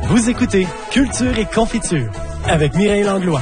Vous écoutez Culture et Confiture avec Mireille Langlois.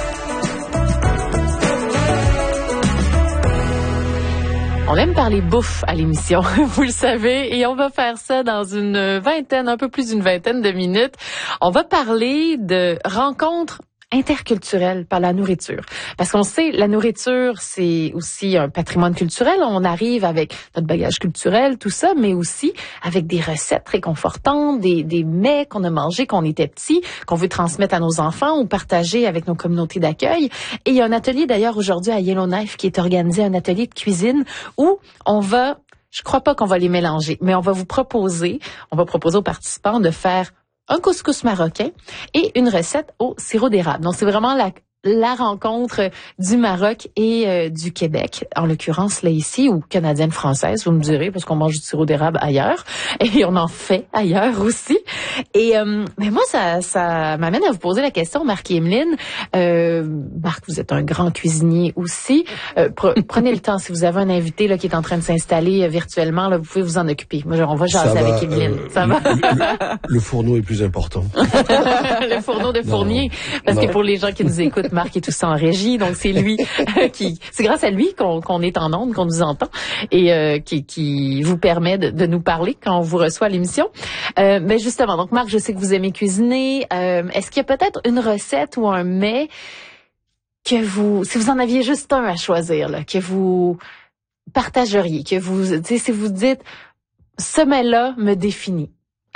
On aime parler bouffe à l'émission, vous le savez, et on va faire ça dans un peu plus d'une vingtaine de minutes. On va parler de rencontres interculturelles par la nourriture. Parce qu'on sait, la nourriture, c'est aussi un patrimoine culturel. On arrive avec notre bagage culturel, tout ça, mais aussi avec des recettes réconfortantes, des mets qu'on a mangés quand on était petit, qu'on veut transmettre à nos enfants ou partager avec nos communautés d'accueil. Et il y a un atelier d'ailleurs aujourd'hui à Yellowknife qui est organisé, un atelier de cuisine où je crois pas qu'on va les mélanger, mais on va proposer aux participants de faire un couscous marocain et une recette au sirop d'érable. Donc, c'est vraiment la rencontre du Maroc et du Québec, en l'occurrence là ici, ou canadienne-française, vous me direz, parce qu'on mange du sirop d'érable ailleurs, et on en fait ailleurs aussi. Et mais moi, ça m'amène à vous poser la question, Marc et Emeline. Marc, vous êtes un grand cuisinier aussi. Prenez le temps, si vous avez un invité là qui est en train de s'installer virtuellement, là, vous pouvez vous en occuper. Moi, on va jaser avec Emeline. Ça va? Le fourneau est plus important. Le fourneau de Fournier. Parce que pour les gens qui nous écoutent, Marc est tout ça en régie, donc c'est lui c'est grâce à lui qu'on est en ondes, qu'on nous entend et qui vous permet de nous parler quand on vous reçoit à l'émission. Mais justement, donc Marc, je sais que vous aimez cuisiner. Est-ce qu'il y a peut-être une recette ou un mets si vous en aviez juste un à choisir, là, que vous partageriez, si vous dites ce mets-là me définit.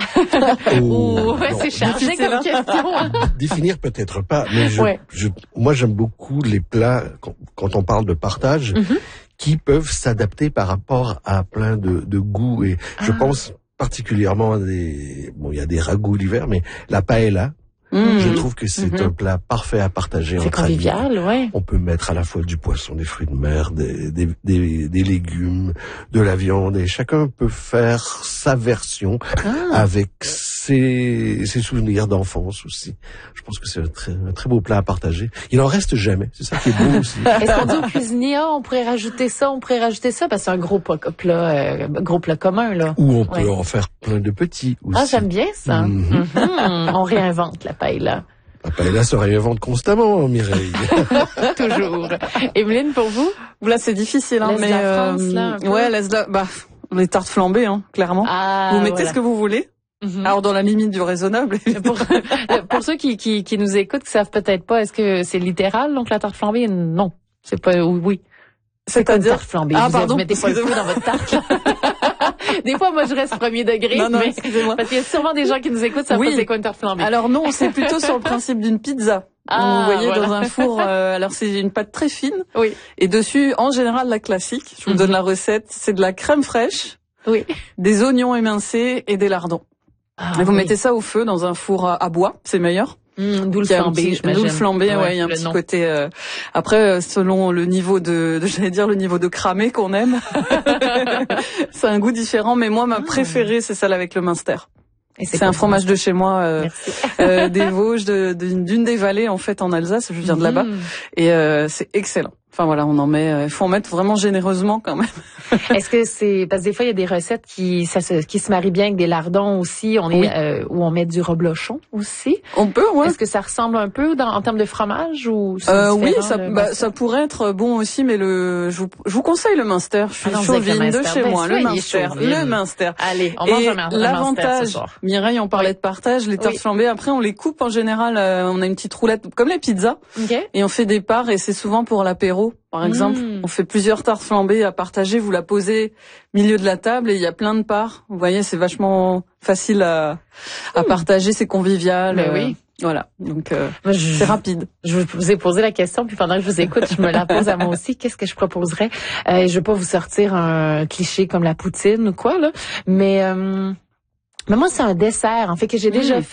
C'est chargé comme question. Hein? Définir peut-être pas, mais moi j'aime beaucoup les plats quand on parle de partage qui peuvent s'adapter par rapport à plein de goûts et je pense particulièrement à il y a des ragoûts d'hiver, mais la paella. Je trouve que c'est un plat parfait à partager. C'est convivial, ouais. On peut mettre à la fois du poisson, des fruits de mer, des légumes, de la viande, et chacun peut faire sa version avec ses souvenirs d'enfance aussi. Je pense que c'est un très beau plat à partager. Il en reste jamais. C'est ça qui est beau aussi. Est-ce qu'on dit au cuisinier, on pourrait rajouter ça, parce que c'est un gros plat commun, là. Ou on peut en faire plein de petits aussi. Ah, j'aime bien ça. On réinvente la paella. La paella se réinvente constamment, Mireille. Toujours. Emeline, pour vous? Là, c'est difficile, hein. Laisse la France, là, un peu. Ouais, les tartes flambées, hein, clairement. Vous mettez ce que vous voulez. Alors, dans la limite du raisonnable. Pour ceux qui nous écoutent, qui savent peut-être pas, est-ce que c'est littéral, donc la tarte flambée? Non. C'est pas, oui. C'est-à-dire? Tarte flambée. Pardon. Vous mettez pas le feu dans votre tarte, là. Des fois, moi, je reste premier degré. Non, mais excusez-moi. Parce qu'il y a sûrement des gens qui nous écoutent, ça pas c'est quoi une tarte flambée. Alors non, c'est plutôt sur le principe d'une pizza. Vous voyez, dans un four, alors c'est une pâte très fine. Oui. Et dessus, en général, la classique. Je vous donne la recette. C'est de la crème fraîche. Oui. Des oignons émincés et des lardons. Et vous mettez ça au feu dans un four à bois, c'est meilleur. D'où le flambé, j'imagine. D'où le flambé, il y a un petit côté. Après, selon le niveau le niveau de cramé qu'on aime, c'est un goût différent. Mais moi, ma préférée, c'est celle avec le Münster. C'est un fromage de chez moi, des Vosges, d'une des vallées en fait en Alsace. Je viens de là-bas, et c'est excellent. Enfin voilà, on en met. Il faut en mettre vraiment généreusement quand même. Est-ce que c'est parce que des fois il y a des recettes qui se marient bien avec des lardons aussi. Où on met du reblochon aussi. On peut, ouais. Est-ce que ça ressemble un peu en termes de fromage ou oui, ça pourrait être bon aussi, mais je vous conseille le Münster. Je suis chauvine de chez moi, le Münster. Le Münster. Allez, on mange un Münster. L'avantage, Mireille, on parlait de partage, les tartes flambées. Après, on les coupe en général. On a une petite roulette comme les pizzas, et on fait des parts, et c'est souvent pour l'apéro. Par exemple, on fait plusieurs tartes flambées à partager, vous la posez au milieu de la table et il y a plein de parts. Vous voyez, c'est vachement facile à partager, c'est convivial. Oui. Voilà, donc c'est rapide. Je vous ai posé la question, puis pendant que je vous écoute, je me la pose à moi aussi. Qu'est-ce que je proposerais? Je vais pas vous sortir un cliché comme la poutine ou quoi, là, mais moi, c'est un dessert, en fait, que j'ai déjà fait.